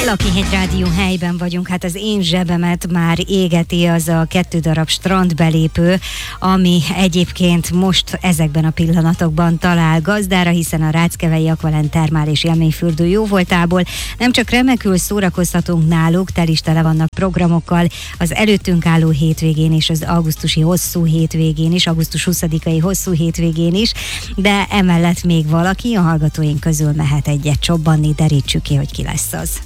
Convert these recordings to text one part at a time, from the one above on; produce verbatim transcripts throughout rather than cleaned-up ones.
Lakihegy Rádió helyben vagyunk, hát az én zsebemet már égeti az a kettő darab strandbelépő, ami egyébként most ezekben a pillanatokban talál gazdára, hiszen a Ráckevei Aqualent Termál és Élményfürdő jóvoltából nem csak remekül szórakoztatunk náluk, tel is tele vannak programokkal az előttünk álló hétvégén és az augusztusi hosszú hétvégén is, augusztus huszadikai hosszú hétvégén is, de emellett még valaki a hallgatóink közül mehet egyet csobbanni, derítsük ki, hogy ki lesz az.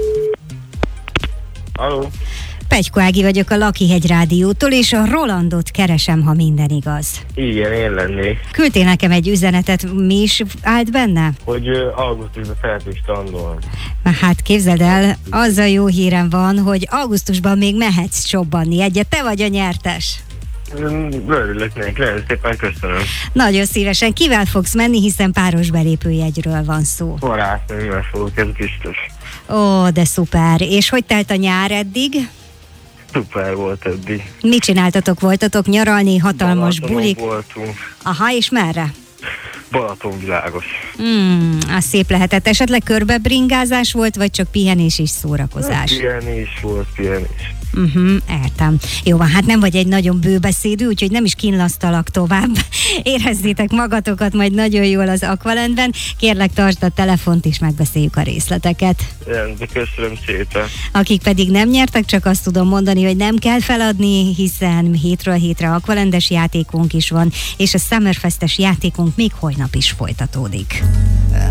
Halló. Pettyko Ági vagyok a Lakihegy Rádiótól, és a Rolandot keresem, ha minden igaz. Igen, én lennék. Küldtél nekem egy üzenetet, mi is állt benne? Hogy uh, augusztusban szeretnék strandolni. Na hát képzeld el, az a jó hírem van, hogy augusztusban még mehetsz csobbanni egyet, te vagy a nyertes. Örülök neki, nagyon szépen köszönöm. Nagyon szívesen. Kivel fogsz menni, hiszen páros belépőjegyről van szó. Barátnőmmel fogok, ez biztos. Ó, de szuper. És hogy telt a nyár eddig? Szuper volt eddig. Mit csináltatok? Voltatok nyaralni, hatalmas Balatonon bulik? voltunk. Aha, és merre? Balaton világos. Hmm, az szép lehetett. Esetleg körbebringázás volt, vagy csak pihenés és szórakozás? Pihenés volt, pihenés. Uh-huh, értem. Jó van, hát nem vagy egy nagyon bőbeszédű, úgyhogy nem is kínlasztalak tovább. Érezzétek magatokat majd nagyon jól az Aqualentben. Kérlek, tartsd a telefont, és megbeszéljük a részleteket. De köszönöm szépen. Akik pedig nem nyertek, csak azt tudom mondani, hogy nem kell feladni, hiszen hétről hétre Aqualentes játékunk is van, és a Summerfestes játékunk még holnap is folytatódik.